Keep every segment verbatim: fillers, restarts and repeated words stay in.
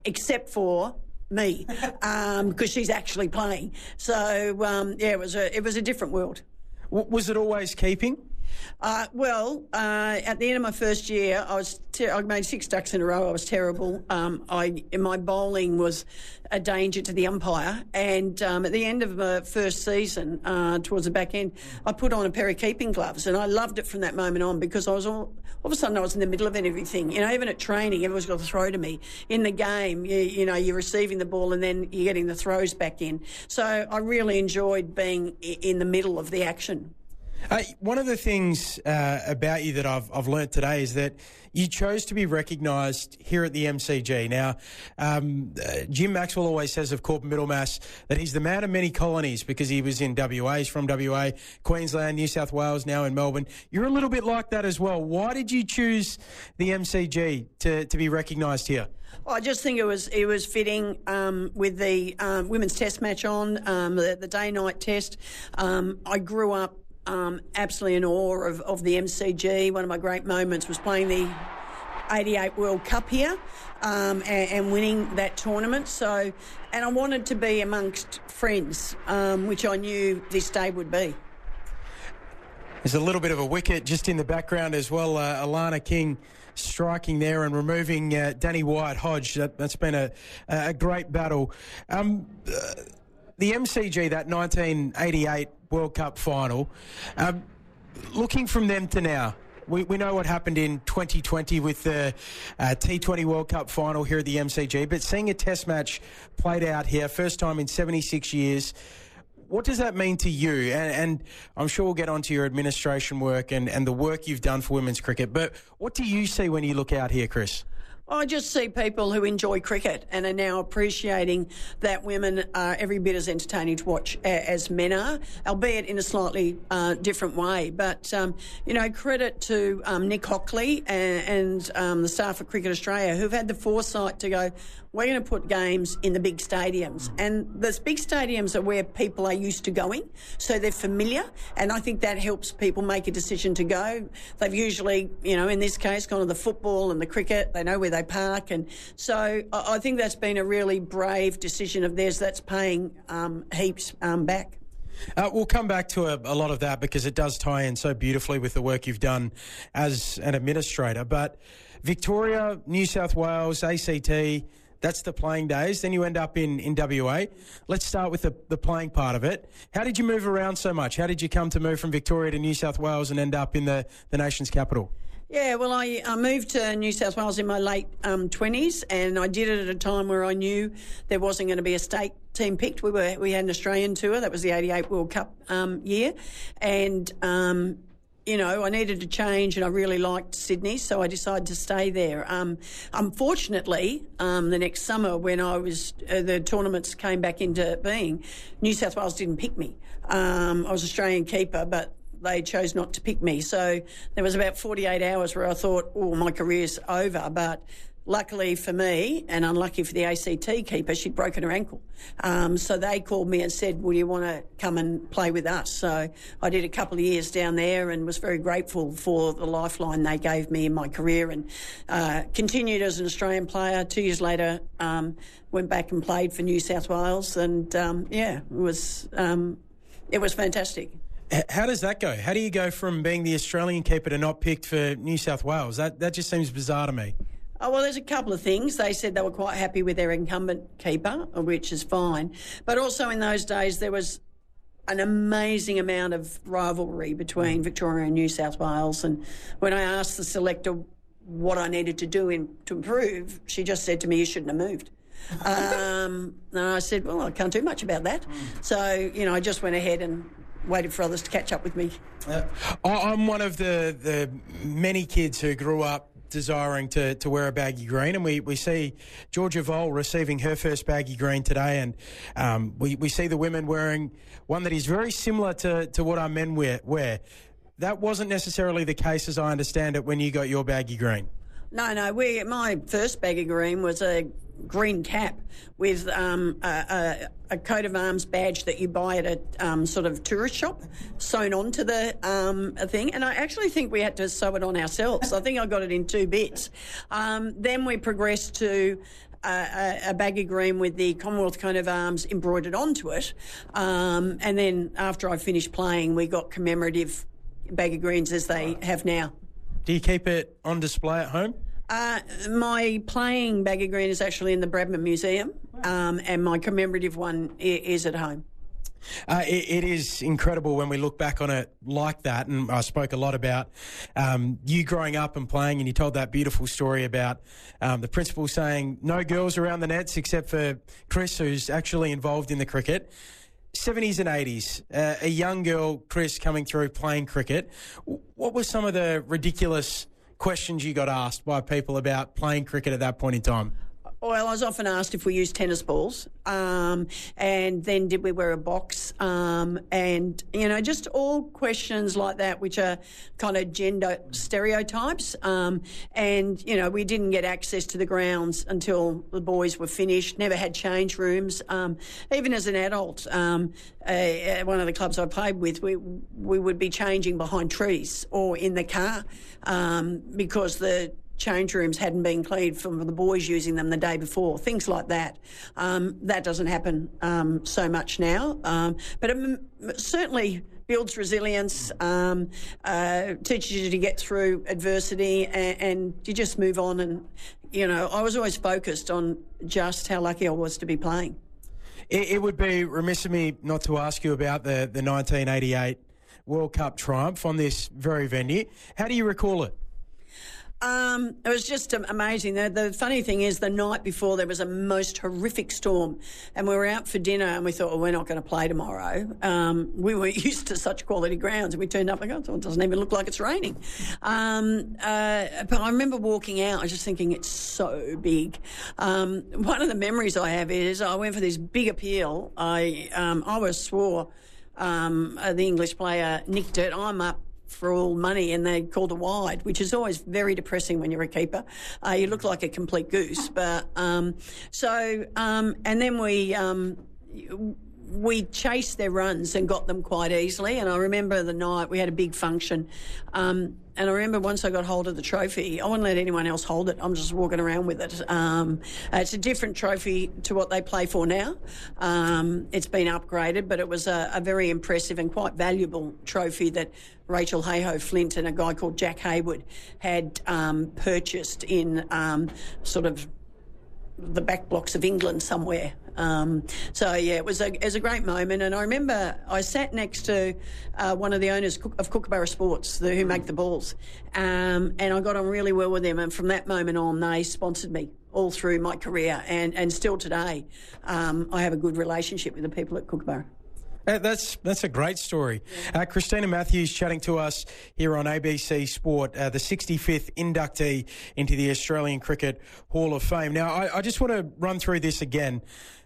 except for me, um, because she's actually playing. So, um, yeah, it was a it was a different world. Was it always keeping? Uh, well, uh, at the end of my first year, I was ter- I made six ducks in a row. I was terrible. Um, I my bowling was a danger to the umpire. And um, at the end of my first season, uh, towards the back end, I put on a pair of keeping gloves, and I loved it from that moment on because I was all, all of a sudden I was in the middle of everything. You know, even at training, everyone's got to throw to me. In the game, you, you know, you're receiving the ball and then you're getting the throws back in. So I really enjoyed being in the middle of the action. Uh, one of the things uh, about you that I've I've learnt today is that you chose to be recognised here at the M C G. Now, um, uh, Jim Maxwell always says of Corbin Middlemass that he's the man of many colonies because he was in W A, he's from W A, Queensland, New South Wales, now in Melbourne. You're a little bit like that as well. Why did you choose the M C G to, to be recognised here? I just think it was it was fitting um, with the um, women's test match on, um, the, the day-night test. Um, I grew up Um, absolutely in awe of, of the M C G. One of my great moments was playing the eighty-eight World Cup here um, and, and winning that tournament. So, and I wanted to be amongst friends, um, which I knew this day would be. There's a little bit of a wicket just in the background as well. Uh, Alana King striking there and removing uh, Danny Wyatt-Hodge. That, that's been a, a great battle. Um, uh, the M C G, that nineteen eighty-eight World Cup final, um, looking from them to now, we, we know what happened in twenty twenty with the uh, T twenty World Cup final here at the M C G, but seeing a test match played out here, first time in seventy-six years, what does that mean to you? And, and I'm sure we'll get onto your administration work and, and the work you've done for women's cricket, but what do you see when you look out here, Chris? I just see people who enjoy cricket and are now appreciating that women are every bit as entertaining to watch as men are, albeit in a slightly uh, different way. But, um, you know, credit to um, Nick Hockley and, and um, the staff at Cricket Australia who've had the foresight to go, we're going to put games in the big stadiums. And the big stadiums are where people are used to going, so they're familiar, and I think that helps people make a decision to go. They've usually, you know, in this case, gone to the football and the cricket. They know where they park, and so I think that's been a really brave decision of theirs that's paying um, heaps um, back. Uh, we'll come back to a, a lot of that because it does tie in so beautifully with the work you've done as an administrator. But Victoria, New South Wales, A C T, that's the playing days. Then you end up in, in W A. Let's start with the, the playing part of it. How did you move around so much? How did you come to move from Victoria to New South Wales and end up in the, the nation's capital? Yeah, well, I, I moved to New South Wales in my late um, twenties, and I did it at a time where I knew there wasn't going to be a state team picked. We were we had an Australian tour. That was the eighty-eight World Cup um, year, and um, you know, I needed to change, and I really liked Sydney, so I decided to stay there. Um, unfortunately, um, the next summer when I was uh, the tournaments came back into being, New South Wales didn't pick me. Um, I was Australian keeper, but they chose not to pick me. So there was about forty-eight hours where I thought, oh, my career's over. But luckily for me, and unlucky for the A C T keeper, she'd broken her ankle. Um, so they called me and said, well, you want to come and play with us? So I did a couple of years down there and was very grateful for the lifeline they gave me in my career, and uh, continued as an Australian player. Two years later, um, went back and played for New South Wales, and um, yeah, it was um, it was fantastic. How does that go? How do you go from being the Australian keeper to not picked for New South Wales? That that just seems bizarre to me. Oh, well, there's a couple of things. They said they were quite happy with their incumbent keeper, which is fine. But also in those days there was an amazing amount of rivalry between Victoria and New South Wales. And when I asked the selector what I needed to do in, to improve, she just said to me, you shouldn't have moved. um, and I said, well, I can't do much about that. So, you know, I just went ahead and waited for others to catch up with me. Uh, I'm one of the, the many kids who grew up desiring to, to wear a baggy green, and we, we see Georgia Vole receiving her first baggy green today, and um, we, we see the women wearing one that is very similar to, to what our men wear, wear. That wasn't necessarily the case, as I understand it, when you got your baggy green. No, no. We my first baggy green was a green cap with um, a, a, a coat of arms badge that you buy at a um, sort of tourist shop sewn onto the um, thing. And I actually think we had to sew it on ourselves. I think I got it in two bits. Um, then we progressed to a, a baggy green with the Commonwealth coat of arms embroidered onto it. Um, and then after I finished playing, we got commemorative baggy greens as they have now. Do you keep it on display at home? Uh, my playing baggy green is actually in the Bradman Museum, um, and my commemorative one is at home. Uh, it, it is incredible when we look back on it like that, and I spoke a lot about um, you growing up and playing, and you told that beautiful story about um, the principal saying no girls around the nets except for Chris, who's actually involved in the cricket. seventies and eighties, uh, a young girl, Chris, coming through playing cricket. What were some of the ridiculous questions you got asked by people about playing cricket at that point in time? Well, I was often asked if we used tennis balls, um, and then did we wear a box, um, and, you know, just all questions like that, which are kind of gender stereotypes. Um, and, you know, we didn't get access to the grounds until the boys were finished, never had change rooms. Um, even as an adult, um, uh, at one of the clubs I played with, we, we would be changing behind trees or in the car um, because the change rooms hadn't been cleaned from the boys using them the day before, things like that. Um, that doesn't happen um, so much now, um, but it certainly builds resilience, um, uh, teaches you to get through adversity, and, and you just move on. And, you know, I was always focused on just how lucky I was to be playing. It, it would be remiss of me not to ask you about the, the nineteen eighty-eight World Cup triumph on this very venue. How do you recall it? Um, it was just amazing. The, the funny thing is, the night before there was a most horrific storm, and we were out for dinner, and we thought, well, we're not going to play tomorrow. Um, we were used to such quality grounds, and we turned up and go, oh, it doesn't even look like it's raining. Um, uh, but I remember walking out, I was just thinking, it's so big. Um, one of the memories I have is I went for this big appeal. I um, I was swore um, uh, the English player nicked it. I'm up for all money, and they called a wide, which is always very depressing when you're a keeper. Uh, you look like a complete goose. But um, so, um, and then we um, we chased their runs and got them quite easily. And I remember the night we had a big function, um, and I remember once I got hold of the trophy, I wouldn't let anyone else hold it. I'm just walking around with it. Um, it's a different trophy to what they play for now. Um, it's been upgraded, but it was a, a very impressive and quite valuable trophy that Rachel Hayhoe Flint and a guy called Jack Hayward had um, purchased in um, sort of the back blocks of England somewhere. Um, so, yeah, it was, a, it was a great moment. And I remember I sat next to uh, one of the owners of Kookaburra Sports, the, who make the balls, um, and I got on really well with them. And from that moment on, they sponsored me all through my career. And, and still today, um, I have a good relationship with the people at Kookaburra. Uh, that's that's a great story. Uh, Christina Matthews chatting to us here on A B C Sport, uh, the sixty-fifth inductee into the Australian Cricket Hall of Fame. Now, I, I just want to run through this again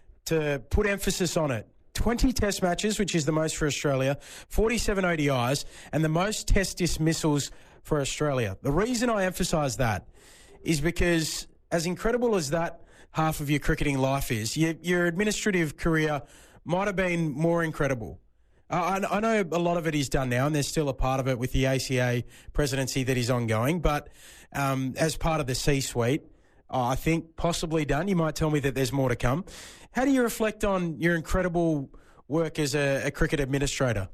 to put emphasis on it. twenty Test matches, which is the most for Australia, forty-seven O D Is, and the most Test dismissals for Australia. The reason I emphasise that is because, as incredible as that half of your cricketing life is, your, your administrative career might have been more incredible. Uh, I, I know a lot of it is done now, and there's still a part of it with the A C A presidency that is ongoing, but um, as part of the C-suite, uh, I think possibly done. You might tell me that there's more to come. How do you reflect on your incredible work as a, a cricket administrator?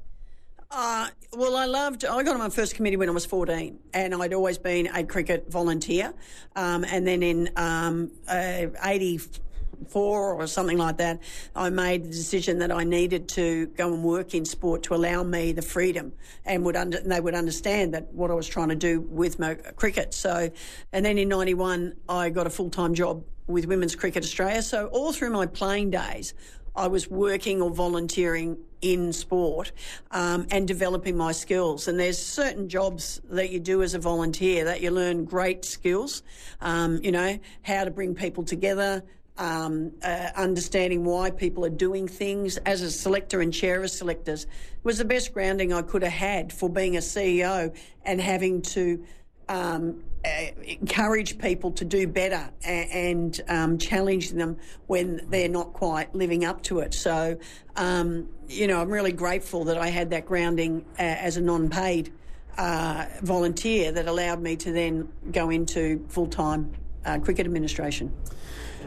Uh, well, I loved, I got on my first committee when I was fourteen, and I'd always been a cricket volunteer. Um, and then in um, uh, eighty-four or something like that, I made the decision that I needed to go and work in sport to allow me the freedom, and would under, they would understand that what I was trying to do with my cricket. So, and then in ninety-one, I got a full-time job with Women's Cricket Australia. So all through my playing days, I was working or volunteering in sport um, and developing my skills. And there's certain jobs that you do as a volunteer that you learn great skills, um, you know, how to bring people together, um, uh, understanding why people are doing things. As a selector and chair of selectors, was the best grounding I could have had for being a C E O and having to um, uh, encourage people to do better and, and um, challenge them when they're not quite living up to it. So, um, you know, I'm really grateful that I had that grounding uh, as a non-paid uh, volunteer that allowed me to then go into full-time uh, cricket administration.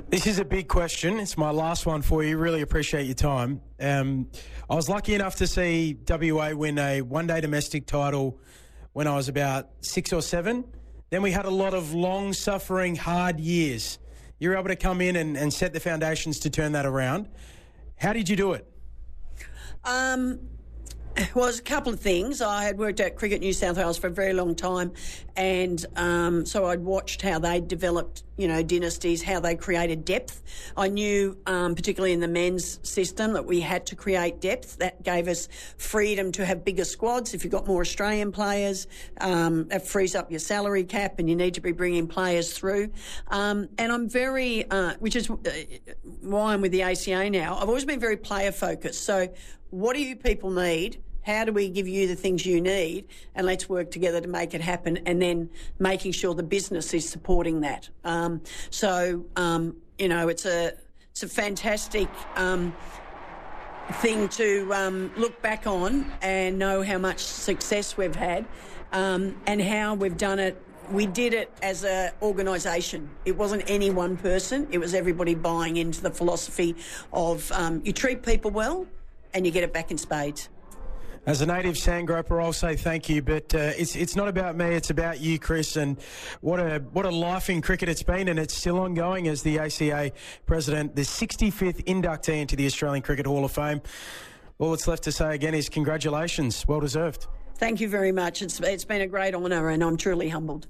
This is a big question. It's my last one for you. Really appreciate your time. Um, I was lucky enough to see W A win a one-day domestic title when I was about six or seven. Then we had a lot of long-suffering, hard years. You were able to come in and, and set the foundations to turn that around. How did you do it? Um... Well, there's a couple of things. I had worked at Cricket New South Wales for a very long time, and um, so I'd watched how they developed, you know, dynasties, how they created depth. I knew, um, particularly in the men's system, that we had to create depth. That gave us freedom to have bigger squads. If you've got more Australian players, um, that frees up your salary cap, and you need to be bringing players through. Um, and I'm very, uh, which is why I'm with the A C A now. I've always been very player focused. So, what do you people need? How do we give you the things you need? And let's work together to make it happen, and then making sure the business is supporting that. Um, so, um, you know, it's a it's a fantastic um, thing to um, look back on and know how much success we've had um, and how we've done it. We did it as an organisation. It wasn't any one person. It was everybody buying into the philosophy of um, you treat people well and you get it back in spades. As a native Sandgroper, I'll say thank you, but uh, it's it's not about me, it's about you, Chris, and what a what a life in cricket it's been, and it's still ongoing as the A C A President, the sixty-fifth inductee into the Australian Cricket Hall of Fame. All that's left to say again is congratulations, well deserved. Thank you very much. It's It's been a great honour, and I'm truly humbled.